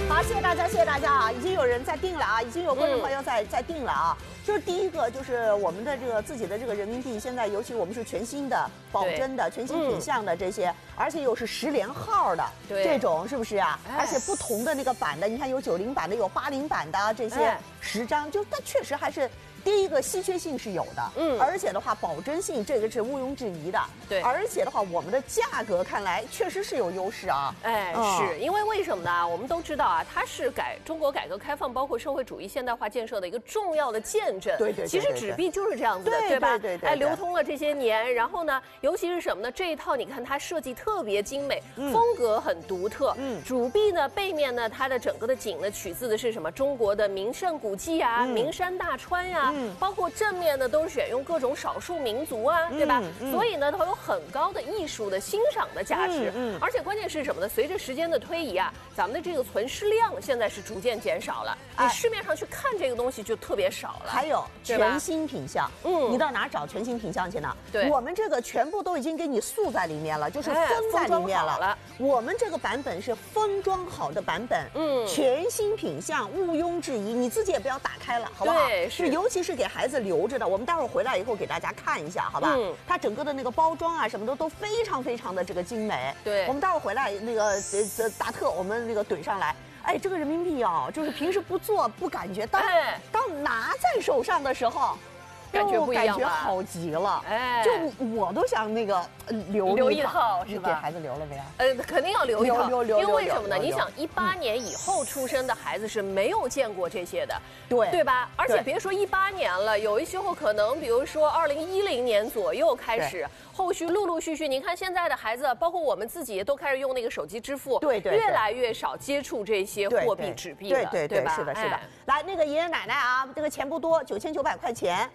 好，谢谢大家，谢谢大家啊！已经有人在订了啊，已经有观众朋友在订了啊。就是第一个，就是我们的这个自己的这个人民币，现在尤其我们是全新的、保真的、全新品相的这些，而且又是10连号的这种，是不是啊？而且不同的那个版的，你看有90版的，有80版的这些10张，就它确实还是。第一个稀缺性是有的，而且的话保真性这个是毋庸置疑的， 对， 而且的话我们的价格看来确实是有优势啊， 是因为为什么呢？我们都知道啊，它是中国改革开放包括社会主义现代化建设的一个重要的见证， 对， 其实纸币就是这样子的，对吧？ 对， 流通了这些年，然后呢，尤其是什么呢？这一套你看它设计特别精美，风格很独特，主币呢背面呢它的整个的景呢取自的是什么？中国的名胜古迹啊，名山大川呀。包括正面呢，都是选用各种少数民族啊，对吧？所以呢，它有很高的艺术的欣赏的价值。而且关键是什么呢？随着时间的推移啊，咱们的这个存世量现在是逐渐减少了。你市面上去看这个东西就特别少了。 还有全新品相，你到哪儿找全新品相去呢？ 对， 我们这个全部都已经给你塑在里面了，就是封在里面了。我们这个版本是封装好的版本，全新品相，毋庸置疑，你自己也不要打开了，好不好？ 对，是， 尤其是给孩子留着的，我们待会儿回来以后给大家看一下，好吧？它整个的那个包装啊什么的都非常非常的这个精美。 对， 我们待会儿回来那个达特我们那个怼上来。哎，这个人民币啊，就是平时不做不感觉，当拿在手上的时候。 感觉不一样， 感觉好极了，就我都想那个留一套，是吧？ 给孩子留了没有？ 肯定要留一套，因为为什么呢？你想，18年以后出生的孩子是没有见过这些的，对吧？而且别说18年了，有一些后可能，比如说2010年左右开始，后续陆陆续续，您看现在的孩子，包括我们自己都开始用那个手机支付， 对， 越来越少接触这些货币纸币了， 对吧？是的。来，那个爷爷奶奶啊，这个钱不多，9900块钱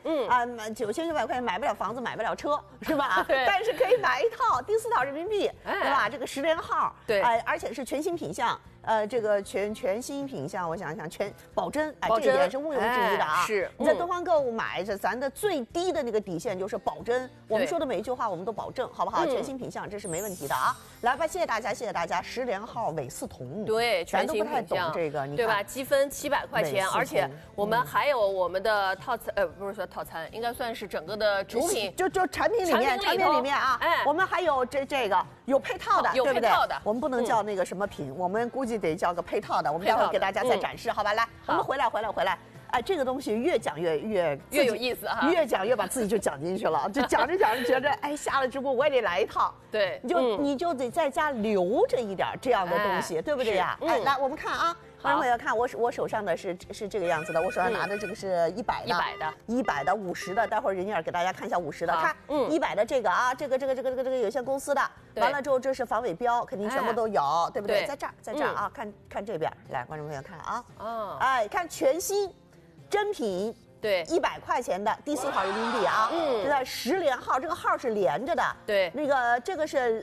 ，9900块钱买不了房子，买不了车，是吧？ 对。 但是可以买一套第4套人民币，对吧？这个10连号， 对， 而且是全新品相。这个全新品相，我想想，全保真，这一点是毋庸置疑的啊。 是， 你在东方购物买着，咱的最低的那个底线就是保真。我们说的每一句话，我们都保证，好不好？全新品相，这是没问题的啊。来吧，谢谢大家，谢谢大家。10连号伪4铜， 对， 咱都不太懂这个， 对吧？积分700块钱，而且我们还有我们的套餐，不是说套餐，应该算是整个的主品， 就产品里面啊，我们还有这个有配套的， 有配套的， 我们不能叫那个什么品，我们估计得叫个配套的，我们待会儿给大家再展示，好吧？来，我们回来。哎，这个东西越讲越有意思哈， 越讲越把自己就讲进去了，就讲着觉着，哎，下了直播我也得来一套， 对， 你就得在家留着一点这样的东西，对不对呀？哎，来我们看啊。观众朋友看我手上的是这个样子的，我手上拿的这个是100的，100的，50的，待会儿人家给大家看一下50的，看100的这个啊，这个有限公司的，完了之后这是防伪标，肯定全部都有，对不对？在这儿啊，看这边，来，观众朋友看啊，哎，看全新真品。对，100块钱的第4套人民币啊，这个10连号，这个号是连着的。对，那个这个是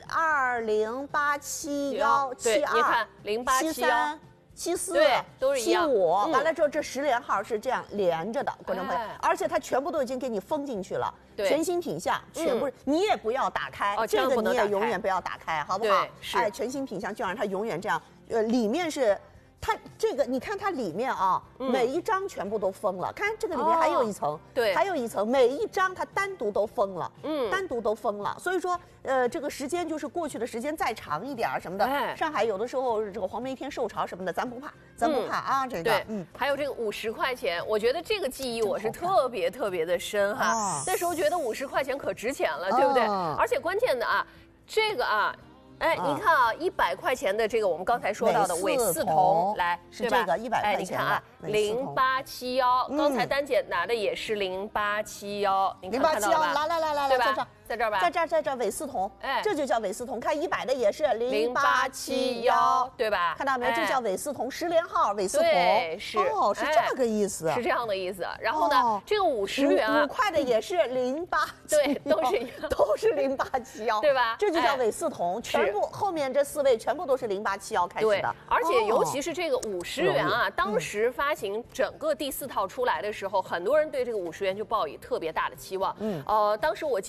20871722， 对，你看0871。 74 对都是一样 75，完了之后这10连号是这样连着的，观众朋友，而且它全部都已经给你封进去了，全新品相，全部你也不要打开，这个你也永远不要打开，好不好？哎，全新品相就让它永远这样，里面是。它这个，你看它里面啊，每一张全部都封了。看这个里面还有一层，对，还有一层，每一张它单独都封了，单独都封了。所以说，这个时间就是过去的时间再长一点什么的。上海有的时候这个黄梅天受潮什么的，咱不怕啊。这个， 还有这个50块钱，我觉得这个记忆我是特别的深哈。那时候觉得50块钱可值钱了，对不对？而且关键的啊，这个啊。哎，你看啊，100块钱的这个我们刚才说到的伪4铜，来， 是这个100块钱的。 哎，你看啊，0871，刚才丹姐拿的也是0871，你看到了吧？ 来， 对吧？在这儿吧， 在这伪4铜，哎，这就叫伪4铜。看100的也是0871， 对吧？ 看到没有？这叫伪4铜，10连号伪4铜， 对，是哦，是这个意思， 是这样的意思。然后呢，这个50元啊 ，5块的也是08， 对， 都是0871， 对吧？ 这就叫伪4铜，全部后面这4位全部都是0871开始的。 而且尤其是这个50元啊，当时发行整个第4套出来的时候，很多人对这个50元就抱以特别大的期望。当时我记得有比如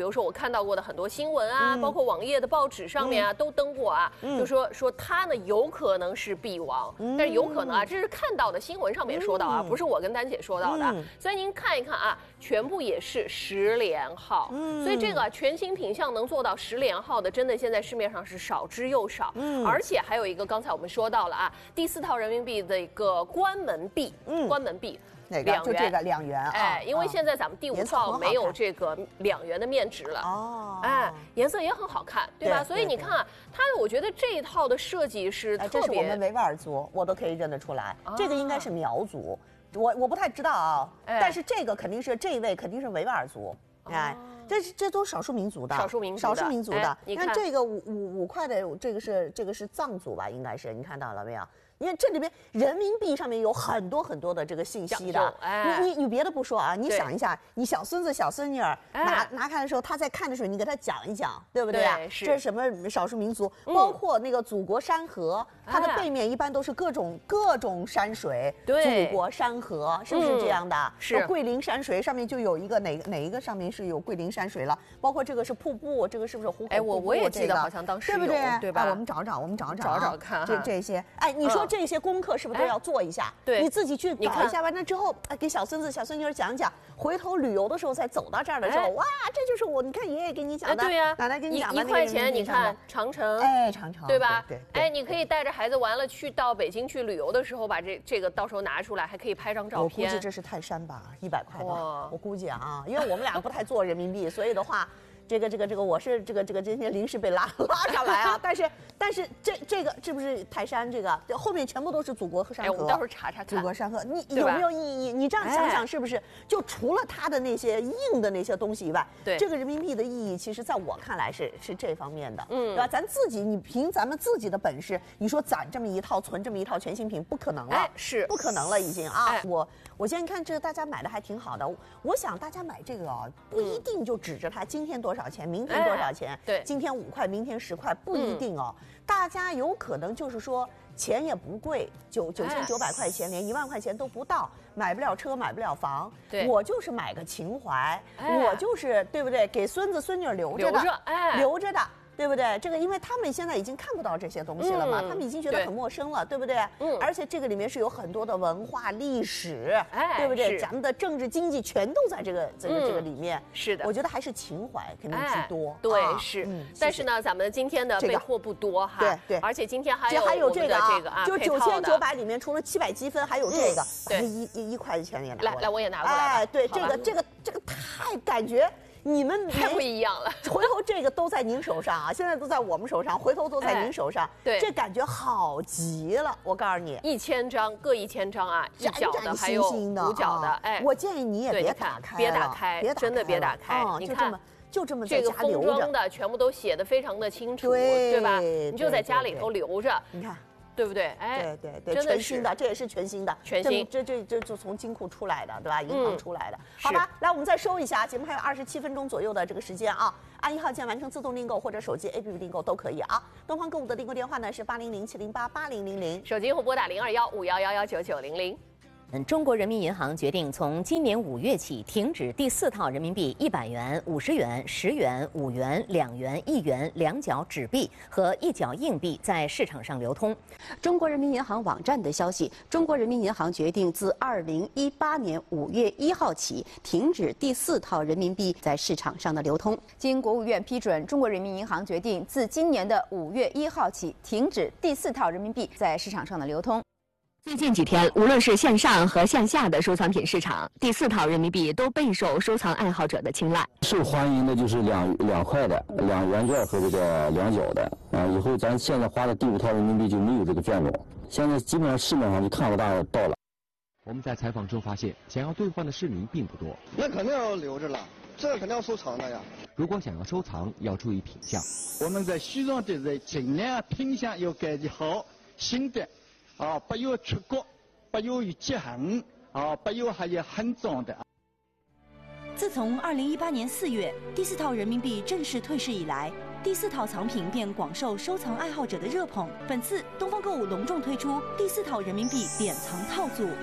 如说我看到过的很多新闻啊，包括网页的报纸上面啊，都登过啊，就说它呢有可能是臂王，但是有可能啊，这是看到的新闻上面说到啊，不是我跟丹姐说到的。所以您看一看啊，全部也是10连号，所以这个全新品项能做到10连号的，真的现在市面上是少之又少。而且还有一个，刚才我们说到了啊，第4套人民币的一个关门币，关门币。 哪个？就这个2元啊！ 哎，因为现在咱们第5套没有这个2元的面值了哦，哎，颜色也很好看，对吧？所以你看啊，它我觉得这一套的设计是特别， 这是我们维吾尔族，我都可以认得出来，这个应该是苗族，我不太知道啊，但是这个肯定是这一位肯定是维吾尔族，哎，这都是少数民族的，少数民族的。你看这个5块的这个是藏族吧？应该是，你看到了没有？你看这里边人民币上面有很多很多的这个信息的，你别的不说啊，你想一下，你小孙子小孙女儿拿看的时候，他在看的时候，你给他讲一讲，对不对啊？这是什么少数民族？包括那个祖国山河，它的背面一般都是各种山水，祖国山河是不是这样的？ 是桂林山水上面就有一个哪一个上面是有桂林山水了？包括这个是瀑布，这个是不是湖口瀑布？ 哎，我也记得好像当时有，对吧？ 我们找看这些，哎，你说。这些功课是不是都要做一下？ 对， 你自己去搞一下，完了之后，给小孙子、小孙女讲讲，回头旅游的时候再走到这儿的时候，哇，这就是我，你看爷爷给你讲的， 对呀， 奶奶给你讲的 1块钱，你看长城， 哎，长城， 对吧？ 对， 哎，你可以带着孩子完了去到北京去旅游的时候，把这个到时候拿出来，还可以拍张照片。 我估计这是泰山吧，100块吧，我估计啊，因为我们俩不太做人民币，所以的话。这个，我是这个今天临时被拉上来啊，但是这不是泰山这个后面全部都是祖国和山河。 我们到时候查看祖国山河，你有没有意义？你这样想想是不是？就除了它的那些硬的那些东西以外， 对这个人民币的意义，其实在我看来是这方面的，对吧？咱自己你凭咱们自己的本事，你说攒这么一套，存这么一套全新品，不可能了， 是不可能了已经啊！我现在看这个大家买的还挺好的，我想大家买这个啊，不一定就指着它今天多少钱，明天多少钱， 对， 今天5块，明天10块，不一定哦。大家有可能就是说钱也不贵，9900块钱，连1万块钱都不到，买不了车，买不了房， 对， 我就是买个情怀，我就是对不对？给孙子孙女留着的，留着的。对不对？这个因为他们现在已经看不到这些东西了嘛，他们已经觉得很陌生了，对不对？而且这个里面是有很多的文化历史，对不对？咱们的政治经济全都在这个里面。 是的， 我觉得还是情怀肯定居多。 对，是。但是呢，咱们今天的备货不多哈。 对。 而且今天还有这个啊， 就9900里面除了700积分，还有这个， 对 ，1块钱也拿过来。 来，我也拿过来。 哎，对，这个太感觉。你们太不一样了， 回头这个都在您手上啊，现在都在我们手上，回头都在您手上， 对， 这感觉好极了。我告诉你 ，1000张，各1000张啊，1角的还有5角的，哎， 我建议你也别打开， 别打开，真的别打开，你看。 就这么这个封装的全部都写得非常的清楚，对吧？你就在家里头留着， 你看。 对不对？哎， 对，全新的，这也是全新的， 全新， 这就从金库出来的，对吧？银行出来的，好吧？来，我们再收一下，节目还有27分钟左右的这个时间啊，按1号键完成自动订购或者手机 APP 订购都可以啊。东方购物的订购电话呢是800-708-8000， 手机后拨打021-5111-9900。 中国人民银行决定从今年5月起停止第4套人民币100元、50元、10元、5元、2元、1元2角纸币和1角硬币在市场上流通。 中国人民银行网站的消息，中国人民银行决定自2018年5月1号起停止第4套人民币在市场上的流通。 经国务院批准，中国人民银行决定自今年的5月1号起停止第4套人民币在市场上的流通。 最近几天，无论是线上和线下的收藏品市场，第4套人民币都备受收藏爱好者的青睐。 受欢迎的就是2块的、2元券和这个2角的。以后咱现在花的第5套人民币就没有这个券种，现在基本上市面上就看不到了。 我们在采访中发现，想要兑换的市民并不多。 那肯定要留着了，这肯定要收藏的呀。 如果想要收藏，要注意品相。 我们在西装的人尽量品相要改的好，新的。不要出国，不要有结痕，不要还有很脏的。 自从2018年4月第4套人民币正式退市以来，第4套藏品便广受收藏爱好者的热捧。本次东方购物隆重推出第4套人民币典藏套组。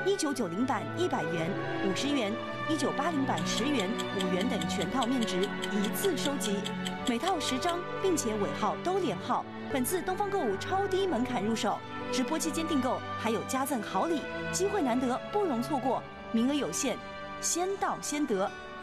1990版100元、50元，1980版10元、5元等全套面值一次收集，每套10张，并且尾号都连号。本次东方购物超低门槛入手，直播期间订购还有加赠好礼，机会难得，不容错过，名额有限，先到先得。